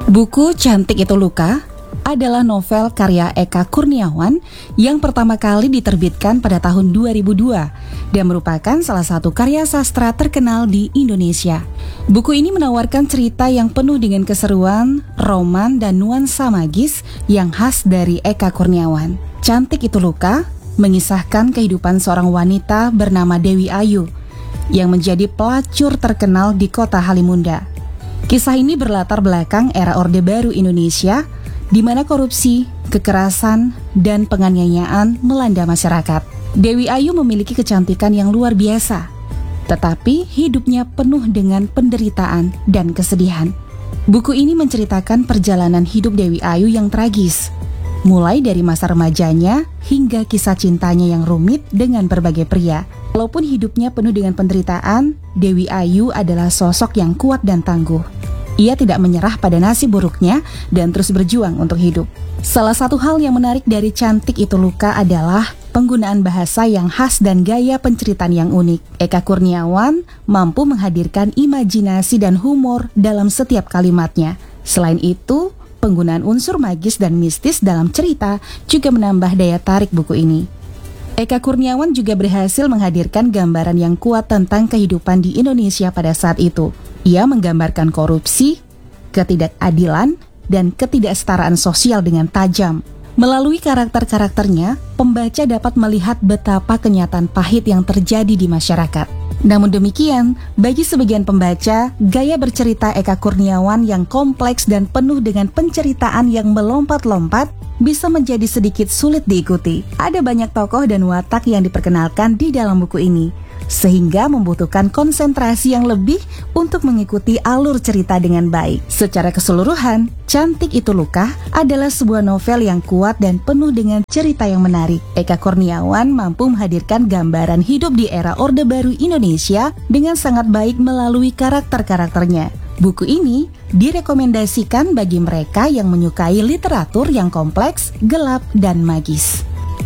Buku Cantik Itu Luka adalah novel karya Eka Kurniawan yang pertama kali diterbitkan pada tahun 2002 dan merupakan salah satu karya sastra terkenal di Indonesia. Buku ini menawarkan cerita yang penuh dengan keseruan, roman, dan nuansa magis yang khas dari Eka Kurniawan. Cantik Itu Luka mengisahkan kehidupan seorang wanita bernama Dewi Ayu yang menjadi pelacur terkenal di kota Halimunda. Kisah ini berlatar belakang era Orde Baru Indonesia, di mana korupsi, kekerasan, dan penganiayaan melanda masyarakat. Dewi Ayu memiliki kecantikan yang luar biasa, tetapi hidupnya penuh dengan penderitaan dan kesedihan. Buku ini menceritakan perjalanan hidup Dewi Ayu yang tragis, mulai dari masa remajanya hingga kisah cintanya yang rumit dengan berbagai pria. Walaupun hidupnya penuh dengan penderitaan, Dewi Ayu adalah sosok yang kuat dan tangguh. Ia tidak menyerah pada nasib buruknya dan terus berjuang untuk hidup. Salah satu hal yang menarik dari Cantik Itu Luka adalah penggunaan bahasa yang khas dan gaya penceritaan yang unik. Eka Kurniawan mampu menghadirkan imajinasi dan humor dalam setiap kalimatnya. Selain itu, penggunaan unsur magis dan mistis dalam cerita juga menambah daya tarik buku ini. Eka Kurniawan juga berhasil menghadirkan gambaran yang kuat tentang kehidupan di Indonesia pada saat itu. Ia menggambarkan korupsi, ketidakadilan, dan ketidaksetaraan sosial dengan tajam. Melalui karakter-karakternya, pembaca dapat melihat betapa kenyataan pahit yang terjadi di masyarakat. Namun demikian, bagi sebagian pembaca, gaya bercerita Eka Kurniawan yang kompleks dan penuh dengan penceritaan yang melompat-lompat bisa menjadi sedikit sulit diikuti. Ada banyak tokoh dan watak yang diperkenalkan di dalam buku ini, sehingga membutuhkan konsentrasi yang lebih untuk mengikuti alur cerita dengan baik. Secara keseluruhan, Cantik Itu Luka adalah sebuah novel yang kuat dan penuh dengan cerita yang menarik. Eka Kurniawan mampu menghadirkan gambaran hidup di era Orde Baru Indonesia dengan sangat baik melalui karakter-karakternya. Buku ini direkomendasikan bagi mereka yang menyukai literatur yang kompleks, gelap, dan magis.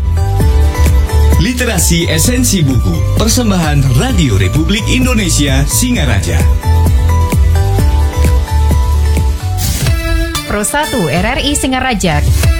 Literasi Esensi Buku, persembahan Radio Republik Indonesia Singaraja. Pro 1 RRI Singaraja